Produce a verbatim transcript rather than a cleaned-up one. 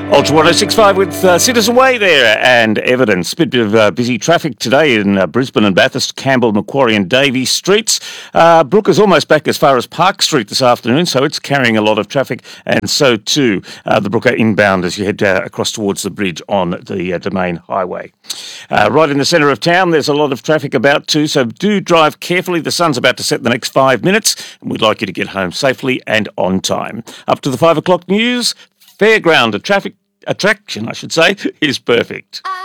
Ultra one oh six point five with uh, Citizen Way there and Evidence. A bit of uh, busy traffic today in uh, Brisbane and Bathurst, Campbell, Macquarie and Davey streets. Uh, Brook is almost back as far as Park Street this afternoon, so it's carrying a lot of traffic, and so too uh, the Brooker inbound as you head uh, across towards the bridge on the uh, Domain Highway. Uh, right in the centre of town, there's a lot of traffic about too, so do drive carefully. The sun's about to set in the next five minutes, and we'd like you to get home safely and on time. Up to the five o'clock news, Fairground, a traffic attraction, I should say, is perfect.